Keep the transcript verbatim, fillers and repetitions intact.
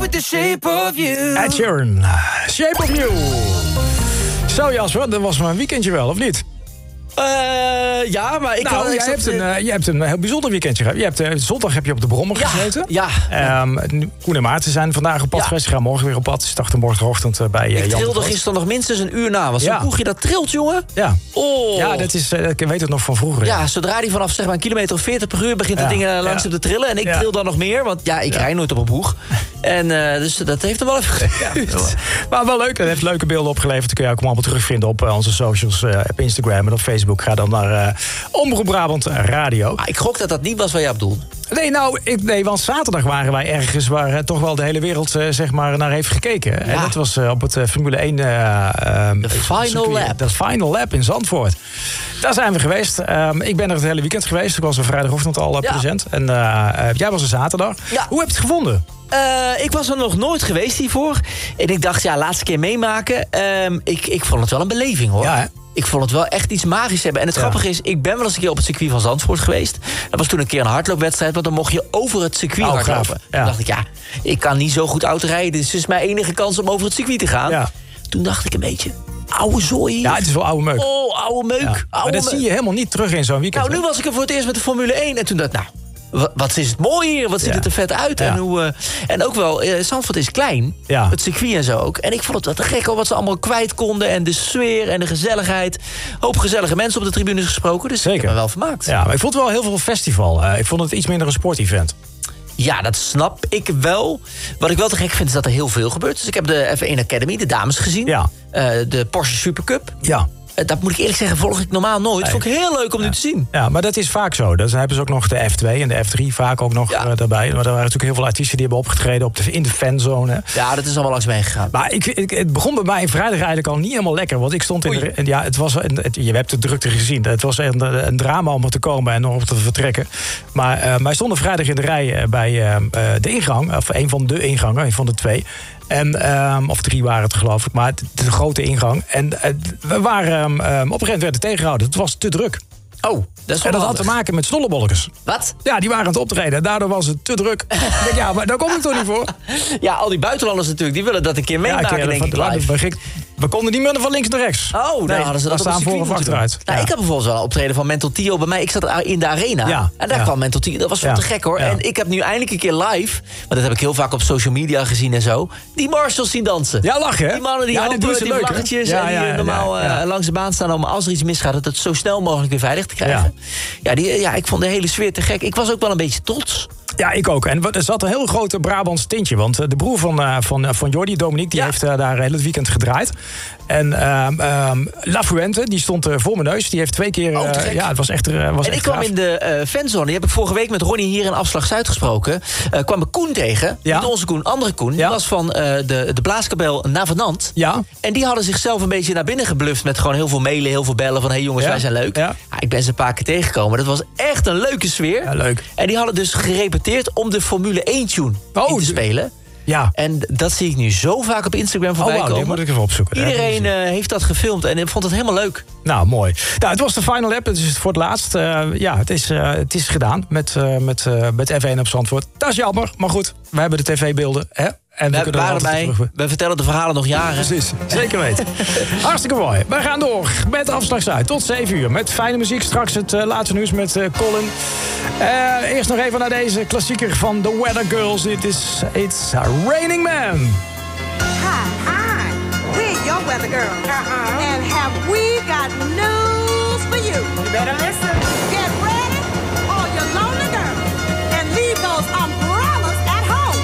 with the shape of you. Ed Sheeran, Shape of You. Zo Jasper, dat was maar een weekendje wel, of niet? Uh, ja, maar ik... Nou, kan, jij hebt een, uh, je hebt een heel bijzonder weekendje gehad. Je hebt, uh, zondag heb je op de Brommer ja, gezeten. Ja. Um, Koen en Maarten zijn vandaag op pad ja. geweest. Ze gaan morgen weer op pad. Ze starten morgenochtend uh, bij uh, Ik Jan trilde gisteren nog minstens een uur na. Was ja. zo'n poegje dat trilt, jongen? Ja. Oh. Ja, dat is, uh, ik weet het nog van vroeger. Ja, zodra die vanaf zeg maar een kilometer of veertig per uur begint ja. dat ding uh, langzaam ja. te trillen. En ik ja. tril dan nog meer, want ja, ik ja. rij nooit op een boeg. En uh, dus dat heeft hem wel even geduurd. Ja, maar wel leuk. Het heeft leuke beelden opgeleverd. Die kun je ook allemaal terugvinden op uh, onze socials. Uh, op Instagram en op Facebook. Ga dan naar uh, Omroep Brabant Radio. Ah, ik gok dat dat niet was wat je bedoelde. Nee, nou, ik, nee, want zaterdag waren wij ergens waar uh, toch wel de hele wereld uh, zeg maar, naar heeft gekeken. Ja. En dat was uh, op het uh, Formule één... Uh, de uh, Final circuit, Lap. De Final Lap in Zandvoort. Daar zijn we geweest. Um, ik ben er het hele weekend geweest. Ik was er vrijdagochtend al uh, ja. present. En uh, uh, jij was er zaterdag. Ja. Hoe heb je het gevonden? Uh, ik was er nog nooit geweest hiervoor. En ik dacht, ja, laatste keer meemaken. Um, ik, ik vond het wel een beleving, hoor. Ja, ik vond het wel echt iets magisch hebben. En het ja. grappige is, ik ben wel eens een keer op het circuit van Zandvoort geweest. Dat was toen een keer een hardloopwedstrijd, want dan mocht je over het circuit oh, hardlopen. Ja. Toen dacht ik, ja, ik kan niet zo goed auto rijden. Dus het is mijn enige kans om over het circuit te gaan. Ja. Toen dacht ik een beetje, oude zooi. Ja, het is wel oude meuk. Oh, oude meuk. Ja. Oude maar dat meuk. zie je helemaal niet terug in zo'n weekend. Nou, nu was ik er voor het eerst met de Formule één. En toen dacht ik, nou, wat is het mooi hier, wat ziet ja. het er vet uit. Ja. En, hoe, uh, en ook wel, uh, Zandvoort is klein, ja. het circuit en zo ook. En ik vond het wel te gek hoor, wat ze allemaal kwijt konden. En de sfeer en de gezelligheid. Hoop gezellige mensen op de tribunes gesproken. Dus Zeker. Ik heb me wel vermaakt. Ja, maar ik vond het wel heel veel festival. Uh, ik vond het iets minder een sportevent. Ja, dat snap ik wel. Wat ik wel te gek vind is dat er heel veel gebeurt. Dus ik heb de F één Academy, de dames gezien. Ja. Uh, de Porsche Supercup. Ja. Dat moet ik eerlijk zeggen, volg ik normaal nooit. Nee. Vond ik heel leuk om ja. nu te zien. Ja, maar dat is vaak zo. Dan hebben ze ook nog de F twee en de F drie vaak ook nog ja. uh, daarbij. Maar er waren natuurlijk heel veel artiesten die hebben opgetreden op de, in de fanzone. Ja, dat is allemaal langs mij gegaan. Maar ik, ik, het begon bij mij vrijdag eigenlijk al niet helemaal lekker. Want ik stond in de, ja, het was, het, je hebt de drukte gezien. Het was een, een drama om er te komen en om te vertrekken. Maar uh, wij stonden vrijdag in de rij bij uh, de ingang. Of een van de ingangen, een van de twee. En, um, of drie waren het geloof ik, maar de, de grote ingang. En uh, we waren um, op een gegeven moment werden tegengehouden. Het was te druk. Oh, dat is En dat had te maken met snollebolletjes. Wat? Ja, die waren aan het optreden. Daardoor was het te druk. Ik denk, ja, maar daar kom ik toch niet voor? Ja, al die buitenlanders natuurlijk, die willen dat een keer meemaken, ja, denk ik live. We, we konden niet meer van links naar rechts. Oh, nou nee, hadden ze dat staan voor of achteruit. Nou, ja. Ik heb bijvoorbeeld wel een optreden van Mental Tio bij mij. Ik zat in de arena. Ja, en daar ja. kwam Mental Tio. Dat was wel ja. te gek, hoor. Ja. En ik heb nu eindelijk een keer live, maar dat heb ik heel vaak op social media gezien en zo, die Marshalls zien dansen. Ja, lachen, hè? Die mannen die ja, hopen, die leuk, vlaggetjes ja, en die ja, normaal ja, ja. Uh, langs de baan staan om als er iets misgaat, dat het zo snel mogelijk weer veilig te krijgen. Ja, ja, die, ja ik vond de hele sfeer te gek. Ik was ook wel een beetje trots. Ja, ik ook. En er zat een heel groot Brabants tintje. Want de broer van, uh, van, van Jordi, Dominique, die ja. heeft uh, daar heel het weekend gedraaid. En um, um, La Fuente, die stond uh, voor mijn neus. Die heeft twee keer... Uh, oh, ja, het was echt uh, was En echt ik kwam gaaf. in de uh, fanzone. Die heb ik vorige week met Ronnie hier in Afslag Zuid gesproken. Uh, kwam ik Koen tegen. Ja. Niet onze Koen, andere Koen. Ja. Die was van uh, de, de blaaskapel Navenant. Ja. En die hadden zichzelf een beetje naar binnen gebluft met gewoon heel veel mailen, heel veel bellen van hé hey jongens, ja. wij zijn leuk. Ja. Ja, ik ben ze een paar keer tegengekomen. Dat was echt een leuke sfeer. Ja, leuk. En die hadden dus gerepeteerd om de Formule één-tune oh, in te spelen. Ja. En dat zie ik nu zo vaak op Instagram voorbij oh, wow, komen. Die moet ik even opzoeken. Iedereen uh, heeft dat gefilmd en vond het helemaal leuk. Nou, mooi. Nou, het was de final lap, het is voor het laatst. Uh, ja, het is, uh, het is gedaan met, uh, met, uh, met F één op Zandvoort. Dat is jammer, maar goed. We hebben de tv-beelden, hè? En we, we waren erbij. We vertellen de verhalen nog jaren. Precies, zeker weten. Hartstikke mooi. We gaan door met Afslag Zuid tot zeven uur. Met fijne muziek. Straks het uh, laatste nieuws met uh, Colin. Uh, eerst nog even naar deze klassieker van The Weather Girls. Dit is It's Raining Man. Hi, hi. We're your Weather Girls. Uh-huh. And have we got news for you? You better listen.